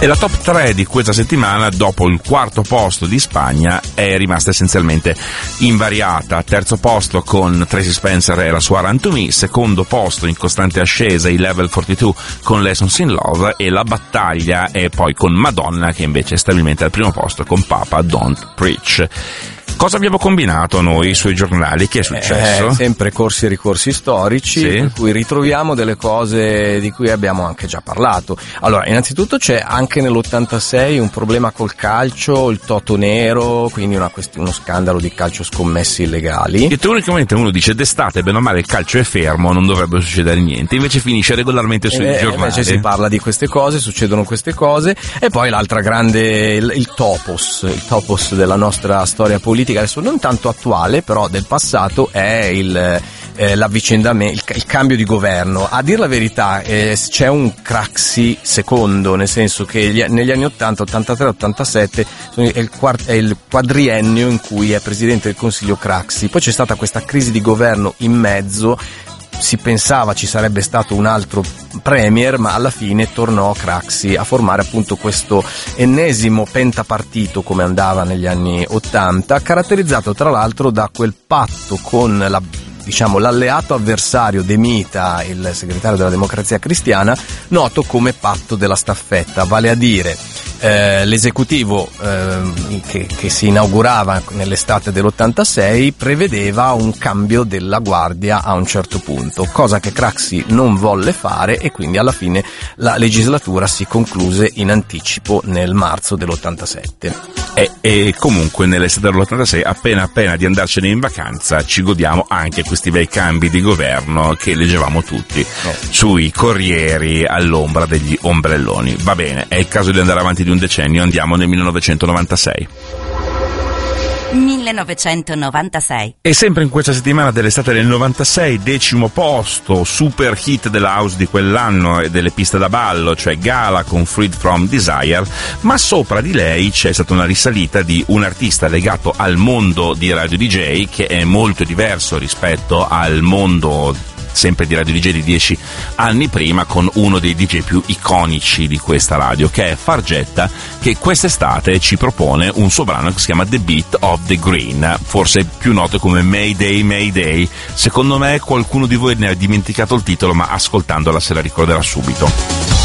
E la top 3 di questa settimana, dopo il quarto posto di Spagna, è rimasta essenzialmente invariata. Terzo posto con Tracy Spencer e la sua Run to Me, secondo posto in costante ascesa i Level 42 con Lessons in Love, e la battaglia è poi con Madonna, che invece è stabilmente al primo posto con Papa Don't Preach. Cosa abbiamo combinato noi sui giornali? Che è successo? Sempre corsi e ricorsi storici, sì, per cui ritroviamo delle cose di cui abbiamo anche già parlato. Allora, innanzitutto c'è anche nell'86 un problema col calcio, il Toto nero, quindi uno scandalo di calcio scommessi illegali. E teoricamente uno dice d'estate, bene o male il calcio è fermo, non dovrebbe succedere niente, invece finisce regolarmente sui giornali. Invece si parla di queste cose, succedono queste cose. E poi l'altra grande, il topos della nostra storia politica, adesso non tanto attuale, però del passato, è l'avvicendamento, il cambio di governo. A dir la verità, c'è un Craxi secondo, nel senso che negli anni 80, 83, 87 è il quadriennio in cui è presidente del Consiglio Craxi. Poi c'è stata questa crisi di governo in mezzo. Si pensava ci sarebbe stato un altro premier, ma alla fine tornò Craxi a formare appunto questo ennesimo pentapartito, come andava negli anni 80, caratterizzato tra l'altro da quel patto con l'alleato avversario De Mita, il segretario della Democrazia Cristiana, noto come patto della staffetta, vale a dire l'esecutivo che si inaugurava nell'estate dell'86 prevedeva un cambio della guardia a un certo punto, cosa che Craxi non volle fare, e quindi alla fine la legislatura si concluse in anticipo nel marzo dell'87. E comunque nell'estate dell'86, appena di andarcene in vacanza, ci godiamo anche questi bei cambi di governo che leggevamo tutti sui corrieri all'ombra degli ombrelloni. Va bene, è il caso di andare avanti di un decennio, andiamo nel 1996. 1996. E sempre in questa settimana dell'estate del 96, 10° posto, super hit della house di quell'anno e delle piste da ballo, cioè Gala con Freed From Desire, ma sopra di lei c'è stata una risalita di un artista legato al mondo di radio DJ, che è molto diverso rispetto al mondo sempre di radio DJ di 10 anni prima, con uno dei DJ più iconici di questa radio, che è Fargetta, che quest'estate ci propone un suo brano che si chiama The Beat of the Green, forse più noto come Mayday Mayday. Secondo me qualcuno di voi ne ha dimenticato il titolo, ma ascoltandola se la ricorderà subito.